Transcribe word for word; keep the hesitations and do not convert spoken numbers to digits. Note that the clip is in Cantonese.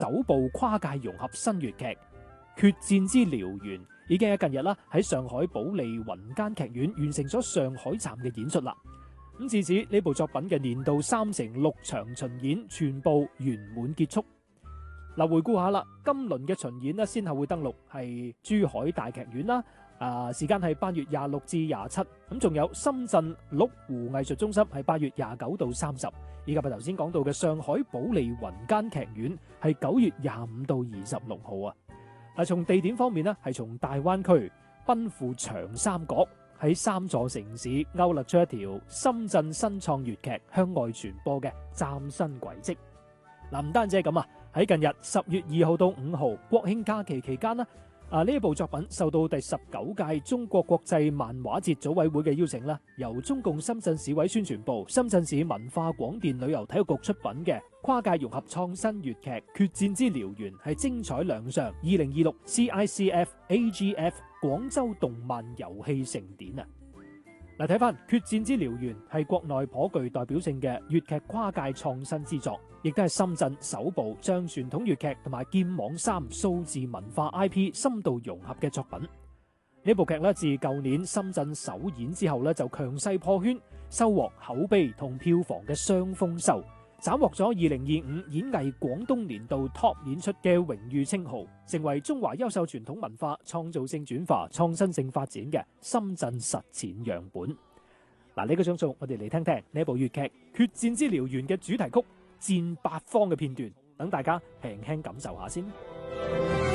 首部跨界融合新粵劇《決戰之燎原》已經喺近日啦喺上海保利雲間劇院完成咗上海站嘅演出啦。咁至此呢部作品嘅年度三乘六場巡演全部圓滿結束。嗱，回顧下啦，今輪嘅巡演呢，先後會登陸係珠海大劇院啦，啊時間係八月廿六至廿七，咁仲有深圳麓湖藝術中心係八月廿九到三十，以及係頭先講到嘅上海保利雲間劇院係九月廿五到二十六號啊。嗱，從地點方面呢，係從大灣區奔赴長三角，喺三座城市勾勒出一條深圳新創粵劇向外傳播嘅嶄新軌跡。嗱，唔單止係咁啊，喺近日十月二號到五號國慶假期期間呢，啊呢一部作品受到第十九屆中國國際漫畫節組委會嘅邀請啦，由中共深圳市委宣傳部、深圳市文化廣電旅遊體育局出品嘅跨界融合創新粵劇《決戰之燎原》係精彩亮相二零二六 C I C F A G F 廣州動漫遊戲盛典啊！嗱，睇翻《決戰之燎原》係國內頗具代表性嘅粵劇跨界創新之作，亦都係深圳首部將傳統粵劇同埋劍網三數字文化 I P 深度融合嘅作品。呢部劇咧自舊年深圳首演之後咧就強勢破圈，收穫口碑同票房嘅雙豐收，斬獲咗二零二五演藝廣東年度 Top 演出嘅榮譽稱號，成為中華優秀傳統文化創造性轉化、創新性發展嘅深圳實踐樣本。嗱，呢個鐘數我哋嚟聽聽呢部粵劇《決戰之燎原》嘅主題曲《戰八方》嘅片段，等大家輕輕感受下先。